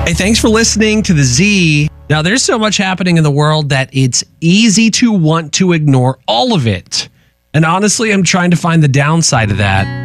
Hey, thanks for listening to the Z. Now, there's so much happening in the world that it's easy to want to ignore all of it. And honestly, I'm trying to find the downside of that.